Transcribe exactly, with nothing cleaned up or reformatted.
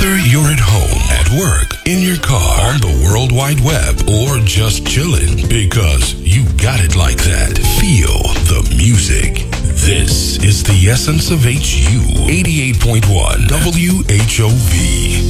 Whether you're at home, at work, in your car, on the World Wide Web, or just chilling, because you got it like that. Feel the music. This is the essence of H U eighty-eight point one W H O V.